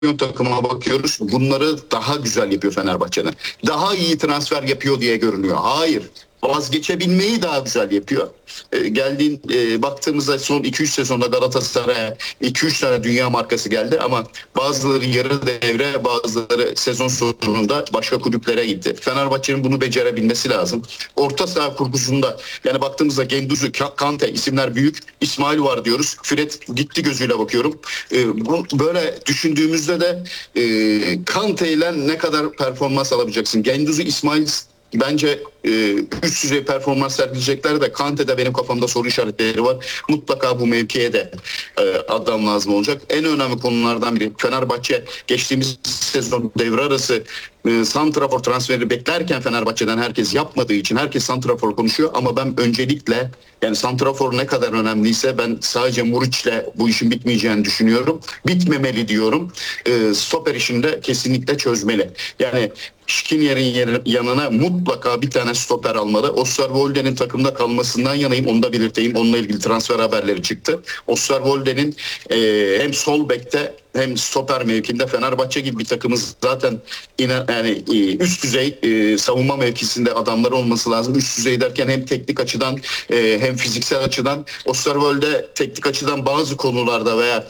şampiyon takıma bakıyoruz. Bunları daha güzel yapıyor Fenerbahçe'den. Daha iyi transfer yapıyor diye görünüyor. Hayır. Vazgeçebilmeyi daha güzel yapıyor. Baktığımızda son 2-3 sezonda Galatasaray'a 2-3 tane dünya markası geldi ama bazıları yarı devre, bazıları sezon sonunda başka kulüplere gitti. Fenerbahçe'nin bunu becerebilmesi lazım. Orta saha kurgusunda yani baktığımızda Gendouzi, Kante isimler büyük. İsmail var diyoruz. Fred gitti gözüyle bakıyorum. Böyle düşündüğümüzde de Kante ile ne kadar performans alabileceksin? Gendouzi, İsmail bence üst düzey performans sergileyecekler de Kante'de benim kafamda soru işaretleri var. Mutlaka bu mevkiye de adam lazım olacak. En önemli konulardan biri Fenerbahçe geçtiğimiz sezon devre arası santrafor transferi beklerken Fenerbahçe'den herkes yapmadığı için herkes santrafor konuşuyor ama ben öncelikle yani santrafor ne kadar önemliyse ben sadece Muriç'le bu işin bitmeyeceğini düşünüyorum. Bitmemeli diyorum. Stoper işinde kesinlikle çözmeli. Yani Skriniar'ın yanına mutlaka bir tane stoper almalı. Osterwolde'nin takımda kalmasından yanayım. Onu da belirteyim. Onunla ilgili transfer haberleri çıktı. Osterwolde'nin hem sol bekte hem stoper mevkinde Fenerbahçe gibi bir takımız zaten yani üst düzey savunma mevkisinde adamlar olması lazım. Üst düzey derken hem teknik açıdan hem fiziksel açıdan Osterwolde teknik açıdan bazı konularda veya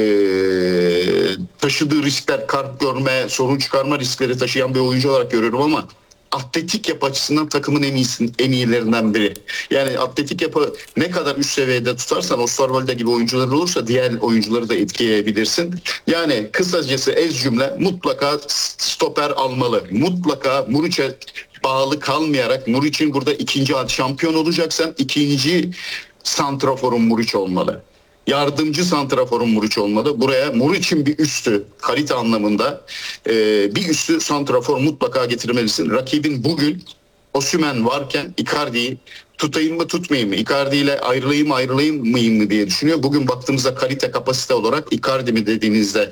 taşıdığı riskler, kart görme, sorun çıkarma riskleri taşıyan bir oyuncu olarak görüyorum ama atletik yapı açısından takımın en iyilerinden biri. Yani atletik yapı ne kadar üst seviyede tutarsan Osterwolde gibi oyuncular olursa diğer oyuncuları da etkileyebilirsin. Yani kısacası ez cümle mutlaka stoper almalı. Mutlaka Muriç'e bağlı kalmayarak Muriç'in burada ikinci şampiyon olacaksan ikinci santraforun Muriç olmalı. Yardımcı santraforun Muriç olmalı. Buraya Muriç'in bir üstü kalite anlamında bir üstü santrafor mutlaka getirmelisin. Rakibin bugün Osimhen varken Icardi'yi tutayım mı tutmayayım mı? Icardi ile ayrılayım mı diye düşünüyor. Bugün baktığımızda kalite kapasite olarak Icardi mi dediğinizde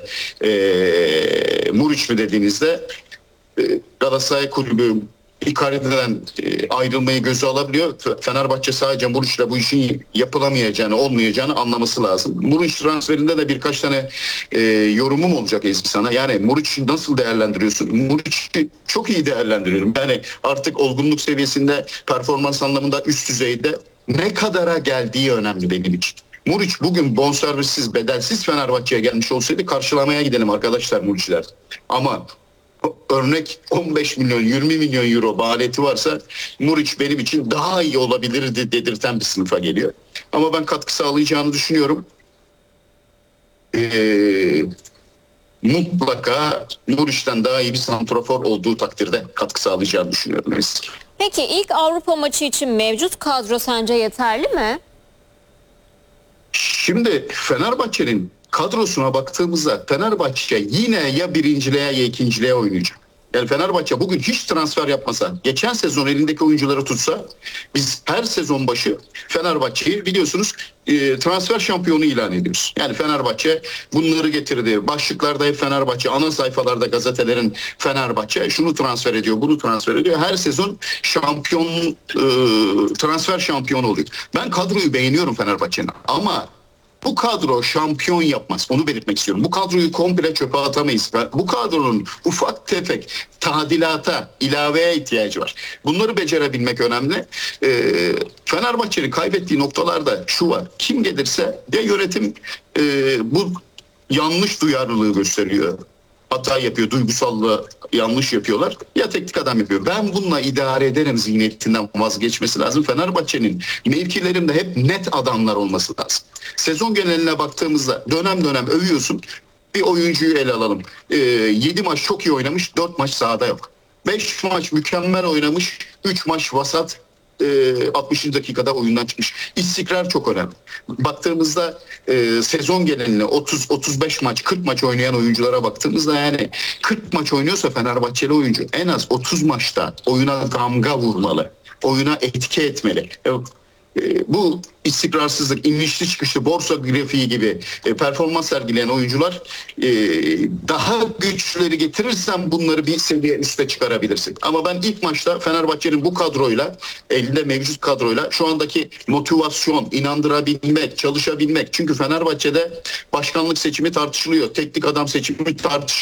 Muriç mi dediğinizde Galatasaray Kulübü Icardi'den ayrılmayı göze alabiliyor. Fenerbahçe sadece Muriç'le bu işin yapılamayacağını, olmayacağını anlaması lazım. Muriç transferinde de birkaç tane yorumum olacak Ezgi sana. Yani Muriç'i nasıl değerlendiriyorsun? Muriç'i çok iyi değerlendiriyorum. Yani artık olgunluk seviyesinde, performans anlamında üst düzeyde ne kadara geldiği önemli benim için. Muriç bugün bonservissiz, bedelsiz Fenerbahçe'ye gelmiş olsaydı karşılamaya gidelim arkadaşlar Muriç'ler. Ama örnek 15 milyon 20 milyon euro maliyeti varsa Muriç benim için daha iyi olabilirdi dedirten bir sınıfa geliyor. Ama ben katkı sağlayacağını düşünüyorum. Mutlaka Muriç'ten daha iyi bir santrafor olduğu takdirde katkı sağlayacağını düşünüyorum. Peki ilk Avrupa maçı için mevcut kadro sence yeterli mi? Şimdi Fenerbahçe'nin kadrosuna baktığımızda Fenerbahçe yine ya birinciliğe ya ikinciliğe oynayacak. Yani Fenerbahçe bugün hiç transfer yapmasa, geçen sezon elindeki oyuncuları tutsa biz her sezon başı Fenerbahçe'yi biliyorsunuz transfer şampiyonu ilan ediyoruz. Yani Fenerbahçe bunları getirdi. Başlıklarda hep Fenerbahçe, ana sayfalarda gazetelerin Fenerbahçe şunu transfer ediyor, bunu transfer ediyor. Her sezon şampiyon transfer şampiyonu oluyor. Ben kadroyu beğeniyorum Fenerbahçe'nin ama bu kadro şampiyon yapmaz. Onu belirtmek istiyorum. Bu kadroyu komple çöpe atamayız. Bu kadronun ufak tefek tadilata, ilaveye ihtiyacı var. Bunları becerebilmek önemli. Fenerbahçe'nin kaybettiği noktalarda şu var. Kim gelirse ya yönetim bu yanlış duyarlılığı gösteriyor. Hata yapıyor, duygusallığı yanlış yapıyorlar. Ya teknik adam yapıyor. Ben bununla idare ederim zihniyetinden vazgeçmesi lazım. Fenerbahçe'nin mevkilerinde hep net adamlar olması lazım. Sezon geneline baktığımızda dönem dönem övüyorsun. Bir oyuncuyu ele alalım. 7 maç çok iyi oynamış, 4 maç sahada yok. 5 maç mükemmel oynamış, 3 maç vasat, 60. dakikada oyundan çıkmış. İstikrar çok önemli. Baktığımızda sezon geneline 30-35 maç 40 maç oynayan oyunculara baktığımızda yani 40 maç oynuyorsa Fenerbahçeli oyuncu en az 30 maçta oyuna damga vurmalı. Oyuna etki etmeli. bu istikrarsızlık, inişli çıkışlı borsa grafiği gibi performans sergileyen oyuncular daha güçlüleri getirirsen bunları bir seviye üste çıkarabilirsin. Ama ben ilk maçta Fenerbahçe'nin bu kadroyla, elinde mevcut kadroyla şu andaki motivasyon, inandırabilmek, çalışabilmek. Çünkü Fenerbahçe'de başkanlık seçimi tartışılıyor. Teknik adam seçimi tartışılıyor.